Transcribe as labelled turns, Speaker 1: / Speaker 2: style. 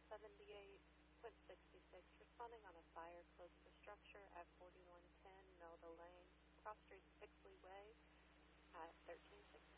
Speaker 1: 78, 66, responding on a fire close to structure at 4110 Melda Lane, cross street Pixley Way at 1360.